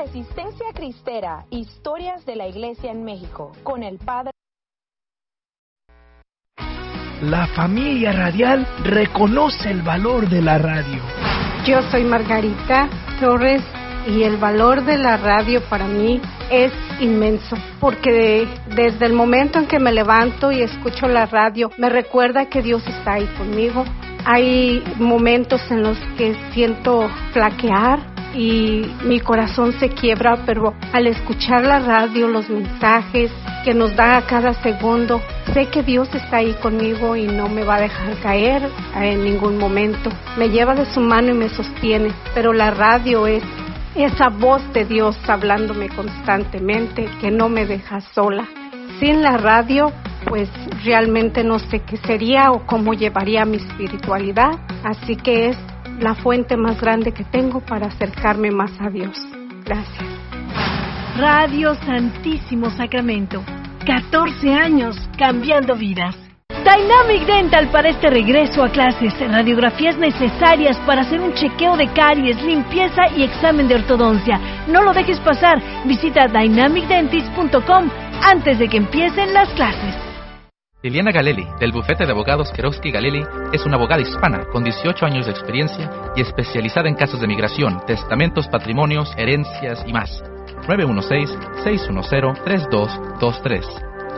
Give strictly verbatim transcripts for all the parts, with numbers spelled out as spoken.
Resistencia Cristera, historias de la Iglesia en México, con el Padre. La familia radial reconoce el valor de la radio. Yo soy Margarita Torres y el valor de la radio para mí es inmenso, porque de, desde el momento en que me levanto y escucho la radio, me recuerda que Dios está ahí conmigo. Hay momentos en los que siento flaquear y mi corazón se quiebra, pero al escuchar la radio, los mensajes que nos da a cada segundo, sé que Dios está ahí conmigo y no me va a dejar caer en ningún momento. Me lleva de su mano y me sostiene, pero la radio es esa voz de Dios hablándome constantemente que no me deja sola. Sin la radio, pues realmente no sé qué sería o cómo llevaría mi espiritualidad, así que es la fuente más grande que tengo para acercarme más a Dios. Gracias. Radio Santísimo Sacramento. catorce años cambiando vidas. Dynamic Dental para este regreso a clases. Radiografías necesarias para hacer un chequeo de caries, limpieza y examen de ortodoncia. No lo dejes pasar. Visita dynamic dentist punto com antes de que empiecen las clases. Liliana Galelli, del bufete de abogados Kerowski Galelli, es una abogada hispana con dieciocho años de experiencia y especializada en casos de migración, testamentos, patrimonios, herencias y más. nueve uno seis, seis uno cero, tres dos dos tres.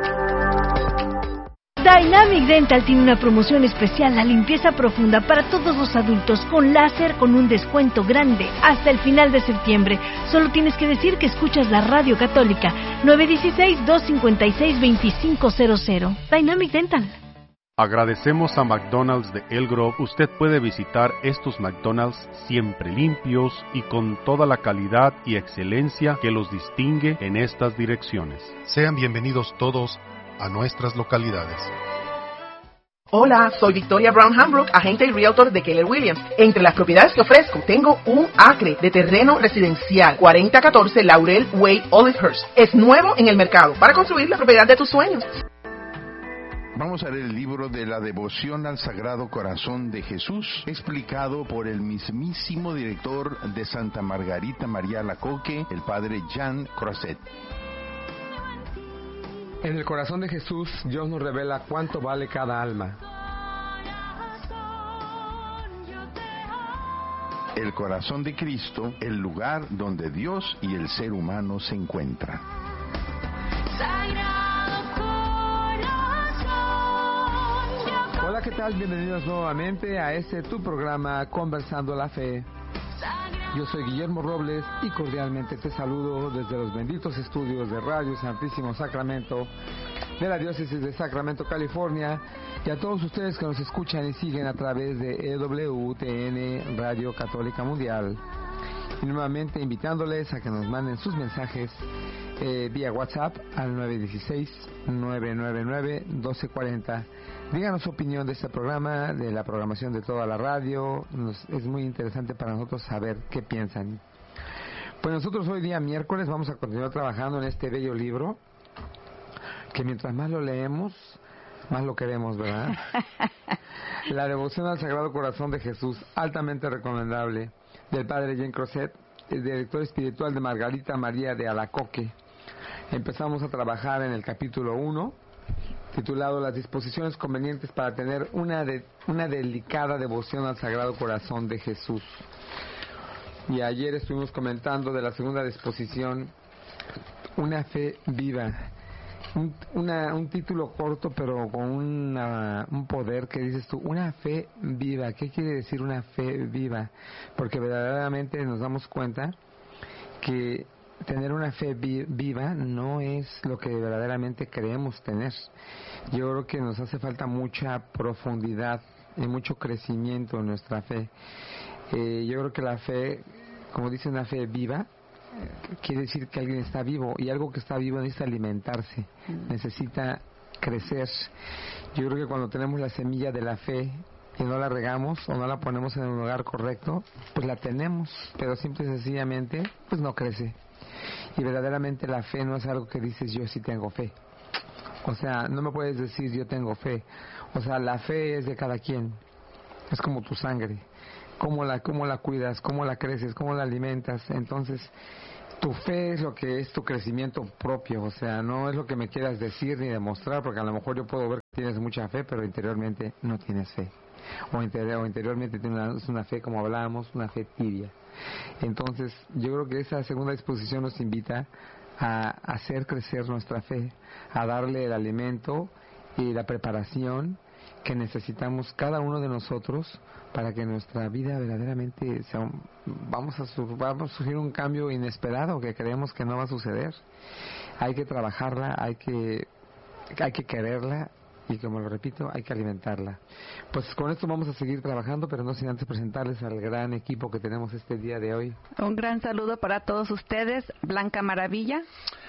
Dynamic Dental tiene una promoción especial, la limpieza profunda para todos los adultos con láser con un descuento grande hasta el final de septiembre. Solo tienes que decir que escuchas la radio católica. nueve uno seis, dos cinco seis, dos cinco cero cero. Dynamic Dental. Agradecemos a McDonald's de El Grove. Usted puede visitar estos McDonald's siempre limpios y con toda la calidad y excelencia que los distingue en estas direcciones. Sean bienvenidos todos a nuestras localidades. Hola, soy Victoria Brown Hambrook, agente y realtor de Keller Williams. Entre las propiedades que ofrezco, tengo un acre de terreno residencial, cuarenta catorce Laurel Way, Olivehurst. Es nuevo en el mercado para construir la propiedad de tus sueños. Vamos a leer el libro de la devoción al Sagrado Corazón de Jesús, explicado por el mismísimo director de Santa Margarita María Alacoque, el padre Jean Croisset. En el corazón de Jesús, Dios nos revela cuánto vale cada alma. El corazón de Cristo, el lugar donde Dios y el ser humano se encuentran. Hola, ¿qué tal? Bienvenidos nuevamente a este tu programa Conversando la Fe. Yo soy Guillermo Robles y cordialmente te saludo desde los benditos estudios de Radio Santísimo Sacramento de la Diócesis de Sacramento, California, y a todos ustedes que nos escuchan y siguen a través de E W T N Radio Católica Mundial. Y nuevamente invitándoles a que nos manden sus mensajes eh, vía WhatsApp al nueve uno seis, nueve nueve nueve, uno dos cuatro cero. Díganos su opinión de este programa, de la programación de toda la radio. Nos, es muy interesante para nosotros saber qué piensan. Pues nosotros hoy día miércoles vamos a continuar trabajando en este bello libro, que mientras más lo leemos, más lo queremos, ¿verdad? La devoción al Sagrado Corazón de Jesús, altamente recomendable, del padre Jean Croisset, el director espiritual de Margarita María de Alacoque. Empezamos a trabajar en el capítulo uno, titulado Las disposiciones convenientes para tener una, de, una delicada devoción al Sagrado Corazón de Jesús. Y ayer estuvimos comentando de la segunda disposición, una fe viva. Un, una, un título corto pero con una, un poder que dices tú, una fe viva. ¿Qué quiere decir una fe viva? Porque verdaderamente nos damos cuenta que tener una fe vi, viva no es lo que verdaderamente creemos tener. Yo creo que nos hace falta mucha profundidad y mucho crecimiento en nuestra fe. Eh, yo creo que la fe, como dice una fe viva, quiere decir que alguien está vivo, y algo que está vivo necesita alimentarse, necesita crecer. Yo creo que cuando tenemos la semilla de la fe y no la regamos o no la ponemos en un lugar correcto, pues la tenemos, pero simple y sencillamente pues no crece. Y verdaderamente la fe no es algo que dices yo sí tengo fe. O sea, no me puedes decir yo tengo fe. O sea, la fe es de cada quien. Es como tu sangre. Cómo la, cómo la cuidas, cómo la creces, cómo la alimentas. Entonces, tu fe es lo que es tu crecimiento propio, o sea, no es lo que me quieras decir ni demostrar, porque a lo mejor yo puedo ver que tienes mucha fe, pero interiormente no tienes fe. O, interior, o interiormente tienes una, una fe, como hablábamos, una fe tibia. Entonces, yo creo que esa segunda disposición nos invita a hacer crecer nuestra fe, a darle el alimento y la preparación que necesitamos cada uno de nosotros para que nuestra vida verdaderamente sea un, vamos a sur, vamos a surgir un cambio inesperado que creemos que no va a suceder. Hay que trabajarla, hay que hay que quererla y, como lo repito, hay que alimentarla. Pues con esto vamos a seguir trabajando, pero no sin antes presentarles al gran equipo que tenemos este día de hoy. Un gran saludo para todos ustedes. Blanca Maravilla.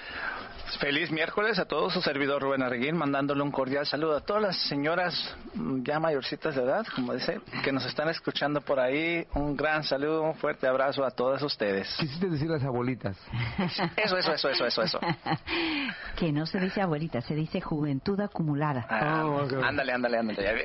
Feliz miércoles a todos, su servidor Rubén Arguín, mandándole un cordial saludo a todas las señoras ya mayorcitas de edad, como dice, que nos están escuchando por ahí. Un gran saludo, un fuerte abrazo a todas ustedes. Quisiste decir las abuelitas. Eso, eso, eso, eso, eso, eso. Que no se dice abuelita, se dice juventud acumulada. Ah, oh, okay. Ándale, ándale, ándale, ya ve.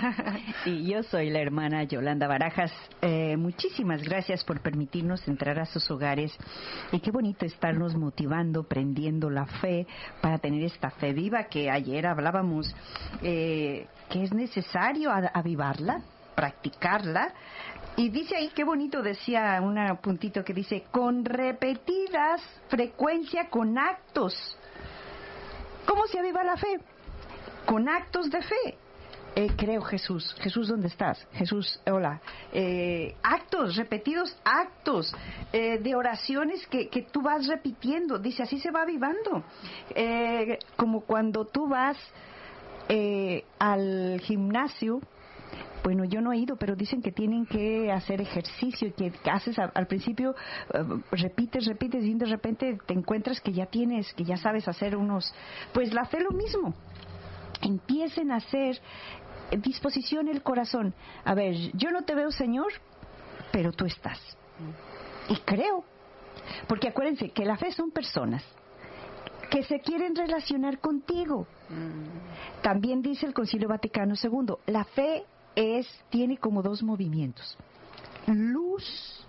Y yo soy la hermana Yolanda Barajas. Eh, muchísimas gracias por permitirnos entrar a sus hogares. Y qué bonito estarnos motivando, prendiendo la fe, para tener esta fe viva que ayer hablábamos, eh, que es necesario avivarla, practicarla. Y dice ahí, qué bonito, decía un puntito que dice, con repetidas frecuencia, con actos. ¿Cómo se aviva la fe? Con actos de fe. Eh, creo Jesús. Jesús, ¿dónde estás? Jesús, hola. Eh, actos, repetidos actos eh, de oraciones que, que tú vas repitiendo. Dice, así se va avivando. Eh, como cuando tú vas eh, al gimnasio. Bueno, yo no he ido, pero dicen que tienen que hacer ejercicio y que haces a, al principio, uh, repites, repites y de repente te encuentras que ya tienes, que ya sabes hacer unos... Pues la fe lo mismo. Empiecen a hacer disposición el corazón. A ver, yo no te veo, Señor, pero tú estás. Y creo. Porque acuérdense que la fe son personas que se quieren relacionar contigo. También dice el Concilio Vaticano segundo, la fe es, tiene como dos movimientos. Luz,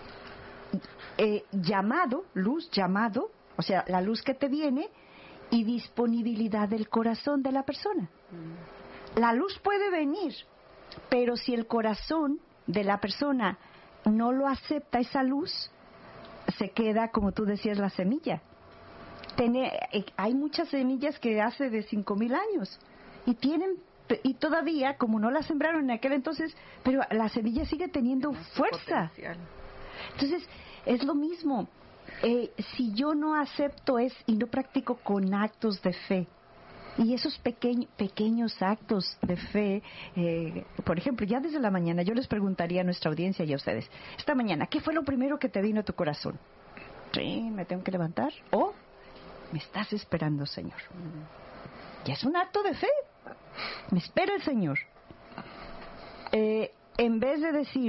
eh, llamado, luz, llamado, o sea, la luz que te viene, y disponibilidad del corazón de la persona. La luz puede venir, pero si el corazón de la persona no lo acepta, esa luz, se queda, como tú decías, la semilla. Tiene, hay muchas semillas que hace de cinco mil años y tienen, y todavía, como no la sembraron en aquel entonces, pero la semilla sigue teniendo fuerza. Entonces, es lo mismo. Eh, si yo no acepto es y no practico con actos de fe, y esos pequeños pequeños actos de fe, eh, por ejemplo, ya desde la mañana yo les preguntaría a nuestra audiencia y a ustedes, esta mañana, ¿qué fue lo primero que te vino a tu corazón? Sí, me tengo que levantar, o me estás esperando, Señor. Ya es un acto de fe, me espera el Señor. Eh, en vez de decir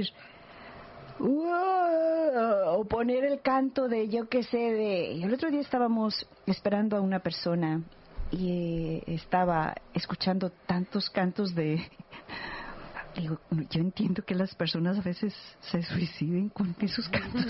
o poner el canto de yo qué sé de... El otro día estábamos esperando a una persona y eh, estaba escuchando tantos cantos de... Digo, yo entiendo que las personas a veces se suiciden con esos cantos.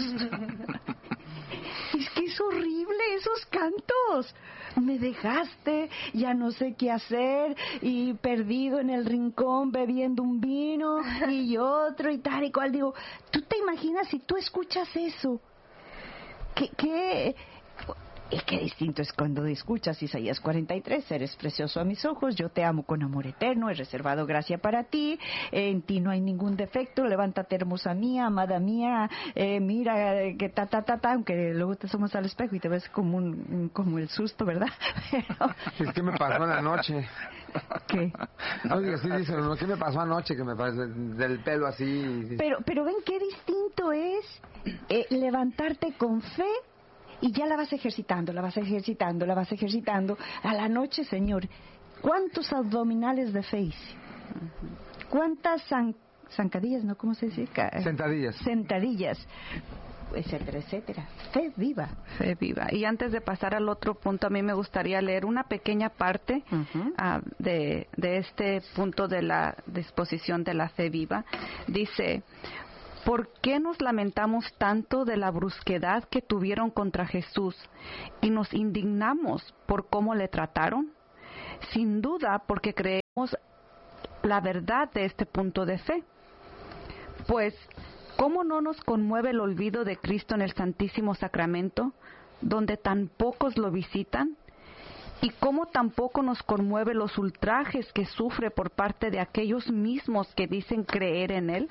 Es que es horrible esos cantos. Me dejaste, ya no sé qué hacer, y perdido en el rincón bebiendo un vino y otro y tal y cual. Digo, ¿tú te imaginas si tú escuchas eso? ¿Qué, qué, y qué distinto es cuando escuchas Isaías cuarenta y tres, eres precioso a mis ojos, yo te amo con amor eterno, he reservado gracia para ti, en ti no hay ningún defecto, levántate hermosa mía, amada mía, eh, mira que ta ta ta ta, aunque luego te asomas al espejo y te ves como un como el susto, ¿verdad? Pero... Es que me pasó en la noche. ¿Qué? Oiga, sí dice, ¿qué me pasó anoche? Que me pasó del pelo así. Pero, pero ven qué distinto es eh, levantarte con fe. Y ya la vas ejercitando, la vas ejercitando, la vas ejercitando. A la noche, Señor, ¿cuántos abdominales de fe hice? ¿Cuántas zan, zancadillas, no? ¿Cómo se dice? Sentadillas. Sentadillas, etcétera, etcétera. Fe viva. Fe viva. Y antes de pasar al otro punto, a mí me gustaría leer una pequeña parte uh-huh. uh, de, de este punto de la disposición de la fe viva. Dice... ¿por qué nos lamentamos tanto de la brusquedad que tuvieron contra Jesús y nos indignamos por cómo le trataron? Sin duda, porque creemos la verdad de este punto de fe. Pues, ¿cómo no nos conmueve el olvido de Cristo en el Santísimo Sacramento, donde tan pocos lo visitan? ¿Y cómo tampoco nos conmueve los ultrajes que sufre por parte de aquellos mismos que dicen creer en Él?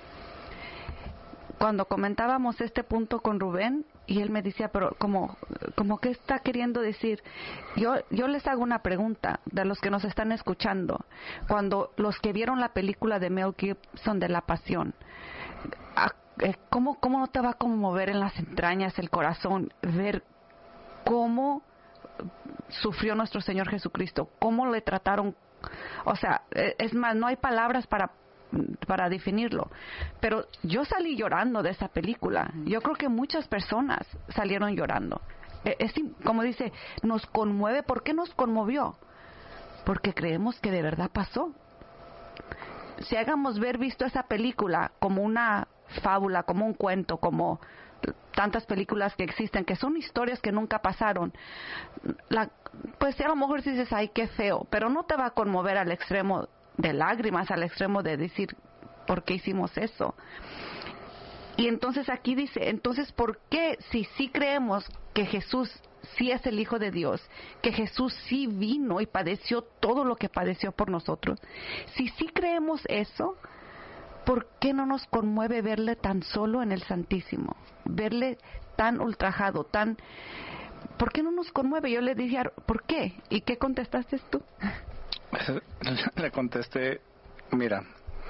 Cuando comentábamos este punto con Rubén, y él me decía, pero como, como ¿qué está queriendo decir? Yo, yo les hago una pregunta de los que nos están escuchando. Cuando los que vieron la película de Mel Gibson de La Pasión, ¿cómo, cómo no te va a conmover en las entrañas, el corazón, ver cómo sufrió nuestro Señor Jesucristo, cómo le trataron? O sea, es más, no hay palabras para para definirlo, pero yo salí llorando de esa película. Yo creo que muchas personas salieron llorando. Es, como dice, nos conmueve. ¿Por qué nos conmovió? Porque creemos que de verdad pasó. Si hagamos ver visto esa película como una fábula, como un cuento, como tantas películas que existen, que son historias que nunca pasaron, la, pues a lo mejor dices, ay, qué feo, pero no te va a conmover al extremo de lágrimas, al extremo de decir, ¿por qué hicimos eso? Y entonces aquí dice, entonces, ¿por qué si sí creemos que Jesús sí es el Hijo de Dios, que Jesús sí vino y padeció todo lo que padeció por nosotros? Si sí creemos eso, ¿por qué no nos conmueve verle tan solo en el Santísimo? Verle tan ultrajado, tan... ¿Por qué no nos conmueve? Yo le dije, ¿por qué? ¿Y qué contestaste tú? Le contesté, mira,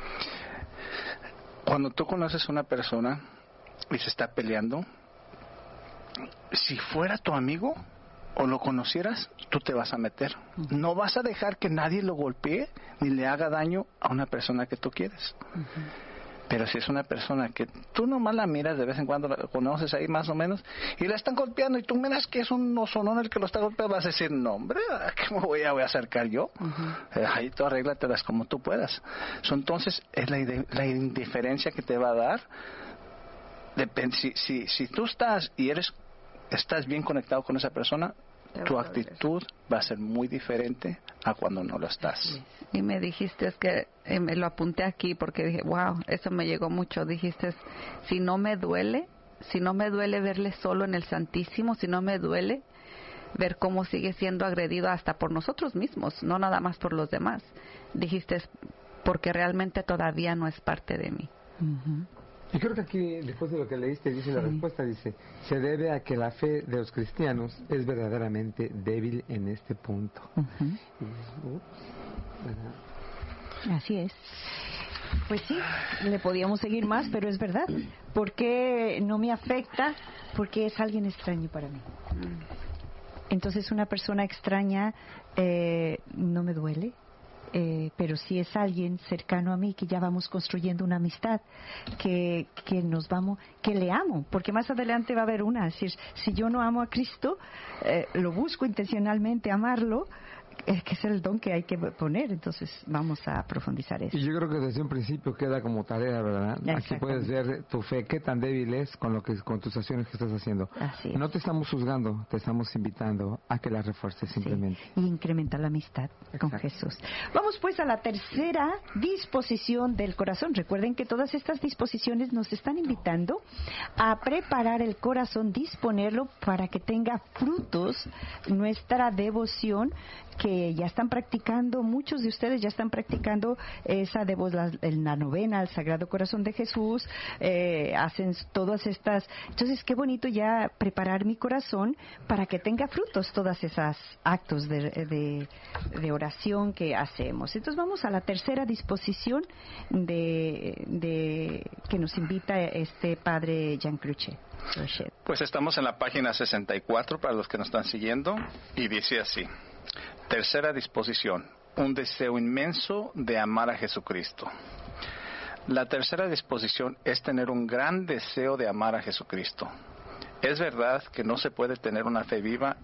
cuando tú conoces a una persona y se está peleando, si fuera tu amigo o lo conocieras, tú te vas a meter. Uh-huh. No vas a dejar que nadie lo golpee ni le haga daño a una persona que tú quieres. Uh-huh. Pero si es una persona que tú nomás la miras de vez en cuando, la conoces ahí más o menos, y la están golpeando, y tú miras que es un osonón el que lo está golpeando, vas a decir, no hombre, ¿a qué me voy a, voy a acercar yo? Uh-huh. Eh, ahí tú arréglatelas como tú puedas. So, entonces, es la, la indiferencia que te va a dar. Depende, si, si, si tú estás y eres estás bien conectado con esa persona, tu actitud va a ser muy diferente a cuando no lo estás. Y me dijiste, es que eh, me lo apunté aquí porque dije, wow, eso me llegó mucho. Dijiste, si no me duele, si no me duele verle solo en el Santísimo, si no me duele ver cómo sigue siendo agredido hasta por nosotros mismos, no nada más por los demás. Dijiste, porque realmente todavía no es parte de mí. Uh-huh. Y creo que aquí, después de lo que leíste, dice sí. La respuesta, dice, se debe a que la fe de los cristianos es verdaderamente débil en este punto. Uh-huh. Así es. Pues sí, le podíamos seguir más, pero es verdad. ¿Por qué no me afecta? Porque es alguien extraño para mí. Entonces, una persona extraña eh, no me duele. Eh, pero si es alguien cercano a mí, que ya vamos construyendo una amistad, que, que nos vamos, que le amo, porque más adelante va a haber una, es decir, si yo no amo a Cristo, eh, lo busco intencionalmente amarlo, es que es el don que hay que poner. Entonces vamos a profundizar eso. Y yo creo que desde un principio queda como tarea, ¿verdad? Aquí puedes ver tu fe, qué tan débil es con lo que con tus acciones que estás haciendo. Así no te estamos juzgando, te estamos invitando a que la refuerces simplemente. Sí. Y incrementa la amistad. Exacto. Con Jesús. Vamos pues a la tercera disposición del corazón. Recuerden que todas estas disposiciones nos están invitando a preparar el corazón, disponerlo para que tenga frutos nuestra devoción, que ya están practicando, muchos de ustedes ya están practicando esa devoción, la novena al Sagrado Corazón de Jesús, eh, hacen todas estas. Entonces, qué bonito ya preparar mi corazón para que tenga frutos todas esas actos de, de, de oración que hacemos. Entonces, vamos a la tercera disposición de, de que nos invita este padre Jean Cruchet. Pues estamos en la página sesenta y cuatro para los que nos están siguiendo, y dice así: tercera disposición, un deseo inmenso de amar a Jesucristo. La tercera disposición es tener un gran deseo de amar a Jesucristo. Es verdad que no se puede tener una fe viva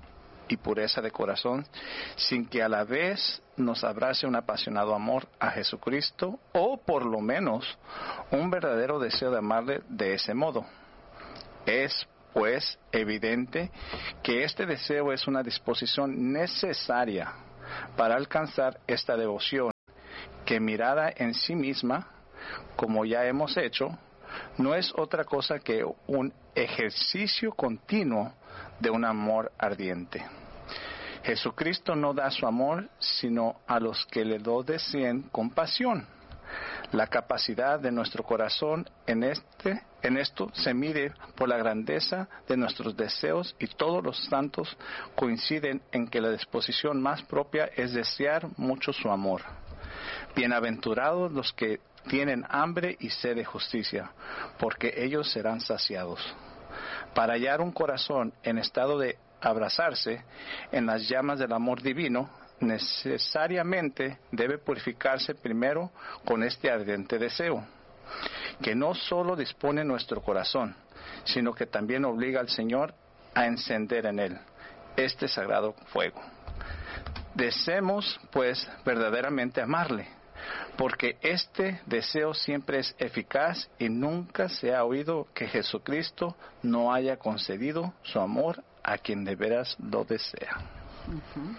y pureza de corazón, sin que a la vez nos abrace un apasionado amor a Jesucristo, o por lo menos un verdadero deseo de amarle de ese modo. Es, pues, evidente que este deseo es una disposición necesaria para alcanzar esta devoción, que mirada en sí misma, como ya hemos hecho, no es otra cosa que un ejercicio continuo de un amor ardiente. Jesucristo no da su amor sino a los que le lo deseen con pasión. La capacidad de nuestro corazón en este, en esto se mide por la grandeza de nuestros deseos, y todos los santos coinciden en que la disposición más propia es desear mucho su amor. Bienaventurados los que tienen hambre y sed de justicia, porque ellos serán saciados. Para hallar un corazón en estado de abrazarse en las llamas del amor divino, necesariamente debe purificarse primero con este ardiente deseo, que no solo dispone nuestro corazón, sino que también obliga al Señor a encender en él este sagrado fuego. Deseemos, pues, verdaderamente amarle, porque este deseo siempre es eficaz y nunca se ha oído que Jesucristo no haya concedido su amor a quien de veras lo desea. Uh-huh.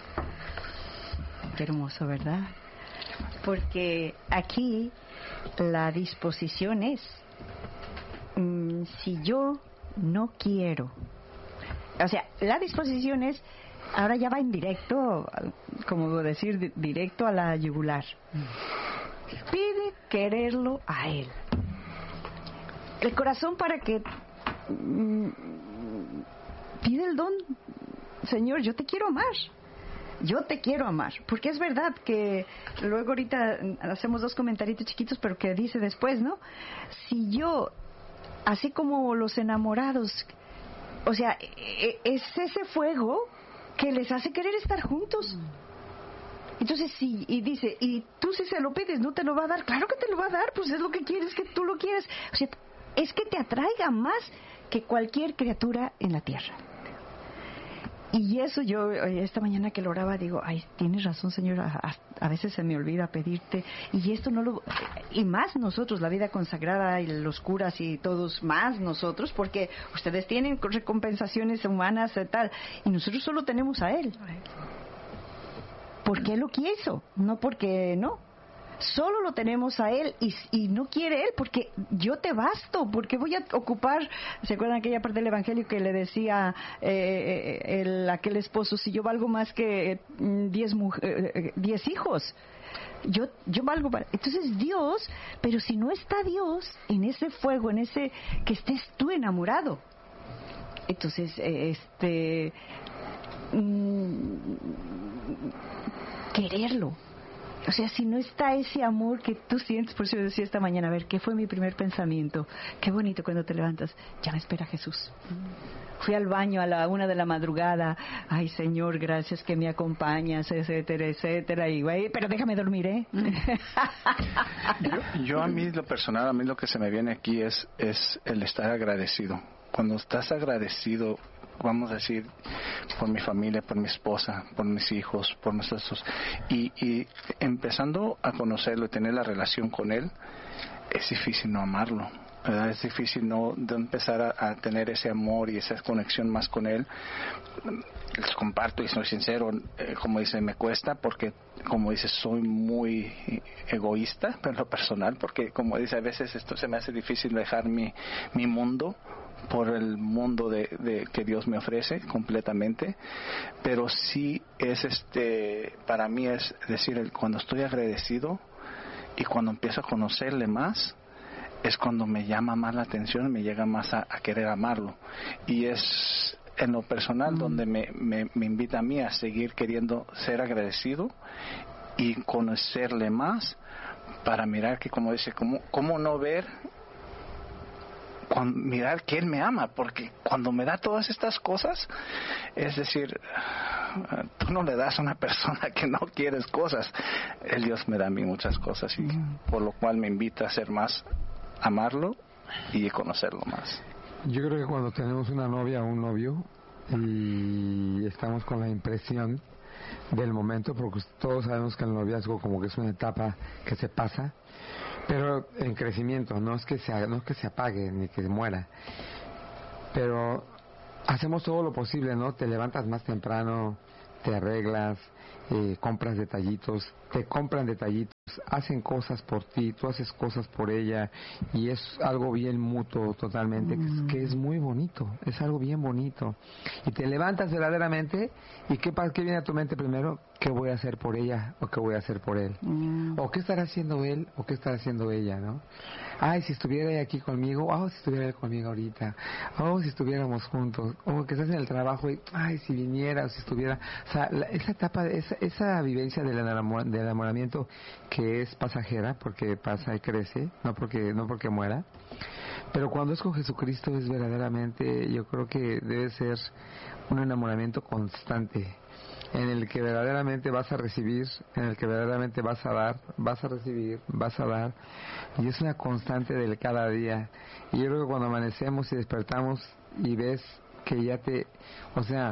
Qué hermoso, ¿verdad? Porque aquí la disposición es, mmm, si yo no quiero, o sea, la disposición es, ahora ya va en directo, como decir, directo a la yugular. Pide quererlo a Él. El corazón para que mmm, pide el don. Señor, yo te quiero amar. Yo te quiero amar. Porque es verdad que luego ahorita hacemos dos comentaritos chiquitos, pero que dice después, ¿no? Si yo, así como los enamorados, o sea, es ese fuego que les hace querer estar juntos. Entonces sí, y dice, y tú si se lo pides, ¿no te lo va a dar? Claro que te lo va a dar, pues es lo que quieres, que tú lo quieres. O sea, es que te atraiga más que cualquier criatura en la tierra. Y eso yo, esta mañana que lo oraba, digo, ay, tienes razón, Señor, a, a veces se me olvida pedirte, y esto no lo, y más nosotros, la vida consagrada y los curas y todos, más nosotros, porque ustedes tienen recompensaciones humanas y tal, y nosotros solo tenemos a Él. Porque Él lo quiso, no porque no. Solo lo tenemos a Él, y, y no quiere Él porque yo te basto, porque voy a ocupar. ¿Se acuerdan aquella parte del Evangelio que le decía eh, el, aquel esposo, si yo valgo más que diez, eh, diez hijos? Yo, yo valgo para... Entonces Dios, pero si no está Dios en ese fuego, en ese que estés tú enamorado, entonces eh, este mmm, quererlo. O sea, si no está ese amor que tú sientes, por eso yo decía esta mañana, a ver, ¿qué fue mi primer pensamiento? Qué bonito cuando te levantas, ya me espera Jesús. Fui al baño a la una de la madrugada, ay Señor, gracias que me acompañas, etcétera, etcétera, y güey, pero déjame dormir, ¿eh? yo, yo a mí, lo personal, a mí lo que se me viene aquí es, es el estar agradecido. Cuando estás agradecido, vamos a decir, por mi familia, por mi esposa, por mis hijos, por nuestros, y, y empezando a conocerlo y tener la relación con él, es difícil no amarlo, ¿verdad? Es difícil no de empezar a, a tener ese amor y esa conexión más con él. Les comparto y soy sincero, eh, como dice, me cuesta porque, como dice, soy muy egoísta en lo personal, porque como dice, a veces esto se me hace difícil dejar mi, mi mundo por el mundo de, de que Dios me ofrece completamente, pero sí es este, para mí es decir, cuando estoy agradecido y cuando empiezo a conocerle más, es cuando me llama más la atención, me llega más a, a querer amarlo, y es en lo personal mm. donde me, me, me invita a mí a seguir queriendo ser agradecido y conocerle más, para mirar que, como dice, cómo, cómo no ver, cuando, mirar que Él me ama, porque cuando me da todas estas cosas, es decir, tú no le das a una persona que no quieres cosas, el Dios me da a mí muchas cosas, y mm. por lo cual me invita a ser más, amarlo y conocerlo más. Yo creo que cuando tenemos una novia o un novio, y estamos con la impresión del momento, porque todos sabemos que el noviazgo como que es una etapa que se pasa, pero en crecimiento, no es que se, no es que se apague ni que muera, pero hacemos todo lo posible, ¿no? Te levantas más temprano, te arreglas, eh, compras detallitos, te compran detallitos, hacen cosas por ti, tú haces cosas por ella, y es algo bien mutuo totalmente, mm. que, es, que es muy bonito, es algo bien bonito. Y te levantas verdaderamente, y ¿qué, qué viene a tu mente primero? ¿Qué voy a hacer por ella o qué voy a hacer por él? Mm. O qué estará haciendo él o qué estará haciendo ella, ¿no? Ay, si estuviera aquí conmigo, oh, si estuviera él conmigo ahorita, oh, si estuviéramos juntos, o que estás en el trabajo y, ay, si viniera, o si estuviera, o sea, la, esa etapa, esa, esa vivencia del, enamor, del enamoramiento que es pasajera, porque pasa y crece, no porque, no porque muera, pero cuando es con Jesucristo es verdaderamente, yo creo que debe ser un enamoramiento constante, en el que verdaderamente vas a recibir, en el que verdaderamente vas a dar, vas a recibir, vas a dar, y es una constante del cada día. Y yo creo que cuando amanecemos y despertamos y ves que ya te, o sea,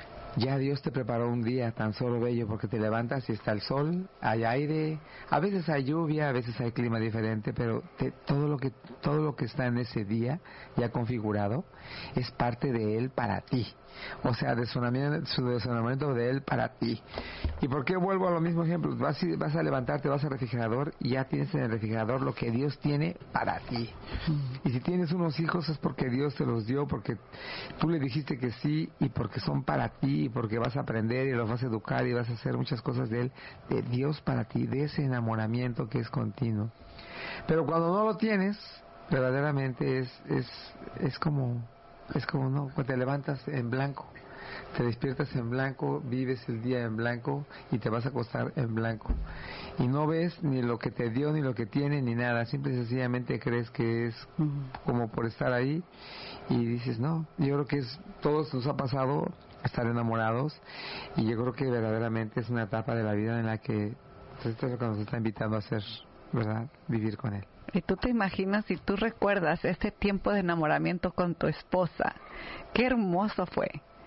ya Dios te preparó un día tan solo bello, porque te levantas y está el sol, hay aire, a veces hay lluvia, a veces hay clima diferente, pero te, todo lo que todo lo que está en ese día ya configurado es parte de Él para ti. O sea, de su enamoramiento de Él para ti. ¿Y por qué vuelvo a lo mismo ejemplo? Vas, vas a levantarte, vas al refrigerador y ya tienes en el refrigerador lo que Dios tiene para ti. Mm. Y si tienes unos hijos es porque Dios te los dio, porque tú le dijiste que sí, y porque son para ti, y porque vas a aprender y los vas a educar y vas a hacer muchas cosas de Él, de Dios para ti, de ese enamoramiento que es continuo. Pero cuando no lo tienes, verdaderamente es, es, es como... Es como, no, te levantas en blanco, te despiertas en blanco, vives el día en blanco y te vas a acostar en blanco. Y no ves ni lo que te dio, ni lo que tiene, ni nada. Simple y sencillamente crees que es como por estar ahí y dices, no, yo creo que es, todos nos ha pasado estar enamorados, y yo creo que verdaderamente es una etapa de la vida en la que pues, esto es lo que nos está invitando a hacer, ¿verdad? Vivir con Él. Y tú te imaginas, si tú recuerdas este tiempo de enamoramiento con tu esposa, qué hermoso fue.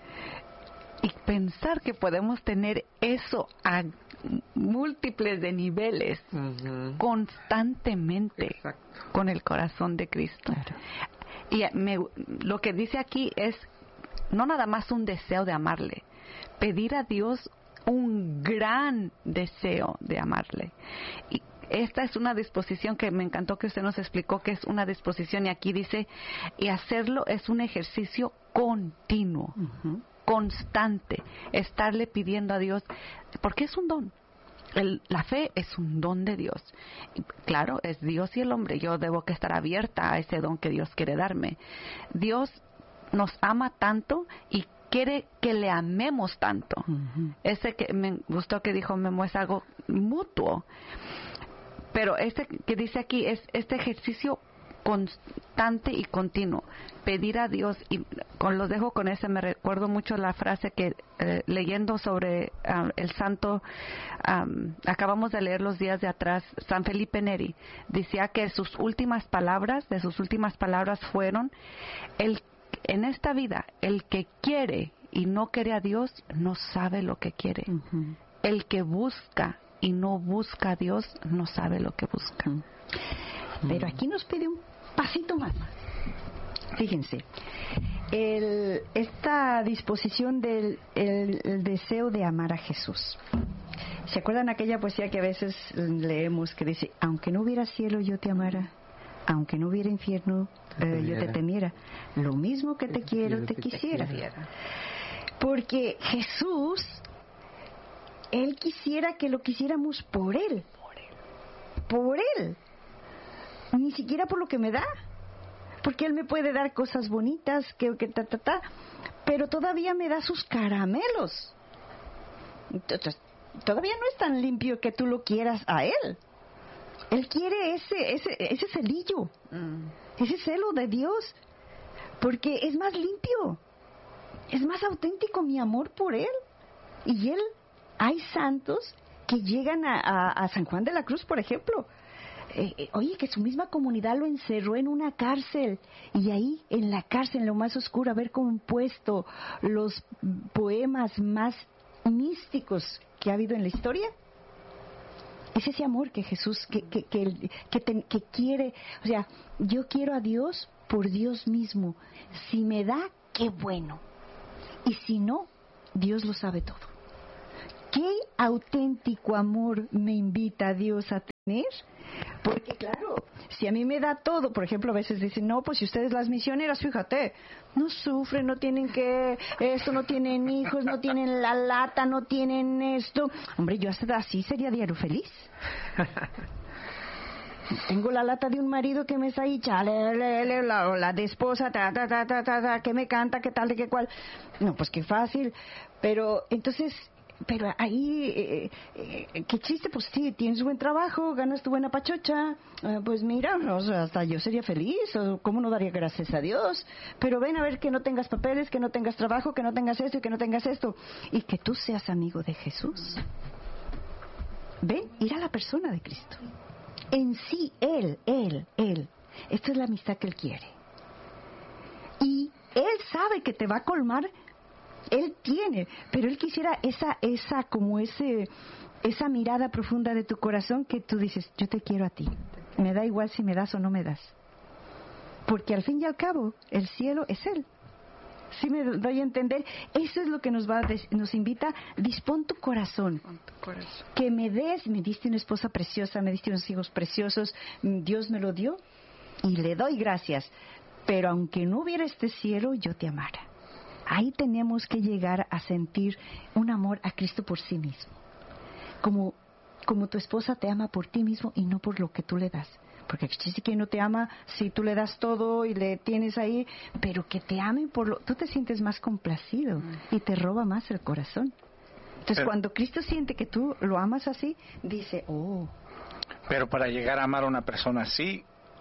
Y pensar que podemos tener eso a múltiples de niveles, uh-huh. constantemente. Exacto. Con el corazón de Cristo. Claro. Y me, lo que dice aquí es no nada más un deseo de amarle, pedir a Dios un gran deseo de amarle. Y esta es una disposición que me encantó que usted nos explicó, que es una disposición, y aquí dice, y hacerlo es un ejercicio continuo, uh-huh. constante, estarle pidiendo a Dios, porque es un don. El, la fe es un don de Dios. Y, claro, es Dios y el hombre. Yo debo que estar abierta a ese don que Dios quiere darme. Dios nos ama tanto y quiere que le amemos tanto. Uh-huh. Ese que me gustó que dijo Memo es algo mutuo. Pero este que dice aquí es este ejercicio constante y continuo, pedir a Dios, y con los dejo con ese. Me recuerdo mucho la frase que eh, leyendo sobre uh, el santo, um, acabamos de leer los días de atrás, San Felipe Neri decía que sus últimas palabras, de sus últimas palabras fueron, el, en esta vida, el que quiere y no quiere a Dios, no sabe lo que quiere. Uh-huh. El que busca y no busca a Dios, no sabe lo que busca. Uh-huh. Pero aquí nos pide un pasito más. Fíjense, el, esta disposición del el, el deseo de amar a Jesús. ¿Se acuerdan aquella poesía que a veces leemos que dice, aunque no hubiera cielo yo te amara, aunque no hubiera infierno eh, yo te temiera, lo mismo que te, te quiero te, te quisiera. quisiera? Porque Jesús, Él quisiera que lo quisiéramos por Él. Por Él. Por Él. Ni siquiera por lo que me da, porque Él me puede dar cosas bonitas, que, que ta, ta, ta, pero todavía me da sus caramelos. Entonces, todavía no es tan limpio que tú lo quieras a Él. Él quiere ese ese ese celillo, mm. ese celo de Dios, porque es más limpio, es más auténtico mi amor por Él. Y Él, hay santos que llegan a, a, a San Juan de la Cruz, por ejemplo. eh, eh, oye, que su misma comunidad lo encerró en una cárcel y ahí, en la cárcel, en lo más oscuro, haber compuesto los poemas más místicos que ha habido en la historia. Es ese amor que Jesús, que, que, que, que, te, que quiere, o sea, yo quiero a Dios por Dios mismo. Si me da, qué bueno. Y si no, Dios lo sabe todo. ¿Qué auténtico amor me invita a Dios a tener? Porque claro, si a mí me da todo, por ejemplo, a veces dicen, no, pues si ustedes las misioneras, fíjate, no sufren, no tienen que, esto, no tienen hijos, no tienen la lata, no tienen esto. Hombre, yo hasta así sería diario feliz. Tengo la lata de un marido que me está ahí, chale, le, le, la, la de esposa, ta, ta, ta, ta, ta, ta, que me canta, que tal, de qué cual. No, pues qué fácil. Pero entonces, pero ahí, eh, eh, qué chiste, pues sí, tienes buen trabajo, ganas tu buena pachocha, eh, pues mira, o sea, hasta yo sería feliz, o cómo no daría gracias a Dios. Pero ven a ver que no tengas papeles, que no tengas trabajo, que no tengas esto y que no tengas esto. Y que tú seas amigo de Jesús. Ven, ir a la persona de Cristo. En sí, Él, Él, Él. Esta es la amistad que Él quiere. Y Él sabe que te va a colmar. Él tiene, pero Él quisiera esa, esa, como ese, esa mirada profunda de tu corazón que tú dices, yo te quiero a ti. Me da igual si me das o no me das. Porque al fin y al cabo, el cielo es Él. ¿Sí me doy a entender? Eso es lo que nos va a des- nos invita. Dispón tu corazón. tu corazón. Que me des, me diste una esposa preciosa, me diste unos hijos preciosos, Dios me lo dio y le doy gracias. Pero aunque no hubiera este cielo, yo te amara. Ahí tenemos que llegar a sentir un amor a Cristo por sí mismo. Como, como tu esposa te ama por ti mismo y no por lo que tú le das. Porque existe quien no te ama si tú le das todo y le tienes ahí, pero que te amen por lo... Tú te sientes más complacido y te roba más el corazón. Entonces, pero, cuando Cristo siente que tú lo amas así, dice, oh... Pero para llegar a amar a una persona así,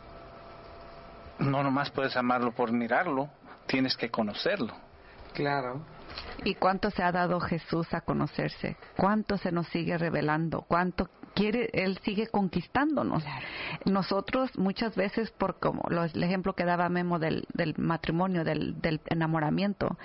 no nomás puedes amarlo por mirarlo, tienes que conocerlo. Claro. ¿Y cuánto se ha dado Jesús a conocerse? ¿Cuánto se nos sigue revelando? ¿Cuánto quiere? Él sigue conquistándonos. Claro. Nosotros muchas veces, por como lo, el ejemplo que daba Memo del, del matrimonio, del, del enamoramiento,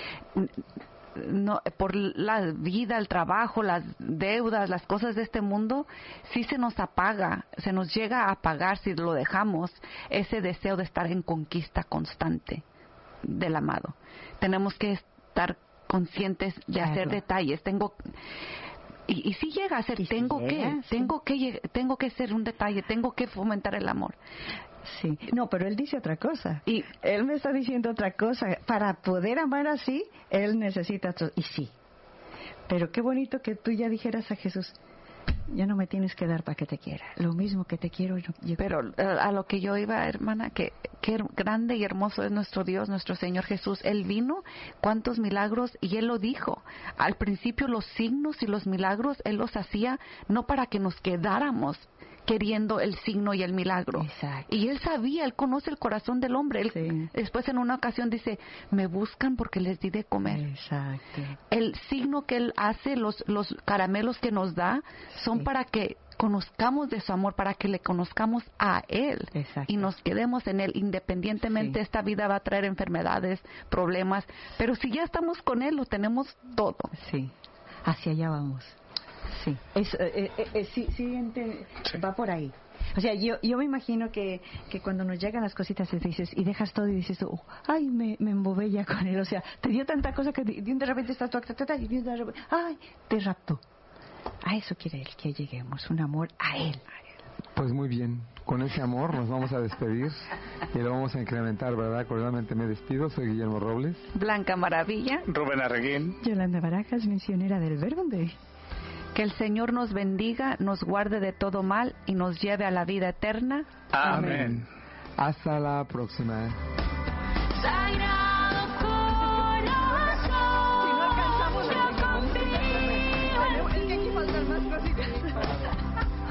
no, por la vida, el trabajo, las deudas, las cosas de este mundo, sí se nos apaga, se nos llega a apagar si lo dejamos, ese deseo de estar en conquista constante del amado. Tenemos que estar conscientes de claro. hacer detalles. Tengo y, y si llega a ser, y tengo si llega, que, sí. tengo que, tengo que ser un detalle, tengo que fomentar el amor. Sí, no, pero él dice otra cosa. Y él me está diciendo otra cosa. Para poder amar así, él necesita otro. Y sí. Pero qué bonito que tú ya dijeras a Jesús, ya no me tienes que dar para que te quiera. Lo mismo que te quiero yo. Pero a lo que yo iba, hermana, que, que grande y hermoso es nuestro Dios, nuestro Señor Jesús. Él vino, cuántos milagros, y Él lo dijo. Al principio los signos y los milagros, Él los hacía no para que nos quedáramos queriendo el signo y el milagro. Exacto. Y Él sabía, Él conoce el corazón del hombre. Él, sí. Después en una ocasión dice, me buscan porque les di de comer. Exacto. El signo que Él hace, los, los caramelos que nos da, son sí. para que conozcamos de su amor, para que le conozcamos a Él. Exacto. Y nos quedemos en Él. Independientemente, sí. esta vida va a traer enfermedades, problemas, pero si ya estamos con Él, lo tenemos todo. Sí, hacia allá vamos. Sí, es, eh, eh, eh, sí, sí, ente, sí, va por ahí. O sea, yo yo me imagino que, que cuando nos llegan las cositas y dices, y dejas todo y dices, oh, ay, me, me embobé ya con él. O sea, te dio tanta cosa que de, de repente estás tú, y de repente, ay, te raptó. A eso quiere él, que lleguemos, un amor a él. Pues muy bien, con ese amor nos vamos a despedir y lo vamos a incrementar, ¿verdad? Cordialmente me despido, soy Guillermo Robles. Blanca Maravilla. Rubén Arreguín. Yolanda Barajas, misionera del Verbo de... Que el Señor nos bendiga, nos guarde de todo mal y nos lleve a la vida eterna. Amén. Hasta la próxima. Sagrado.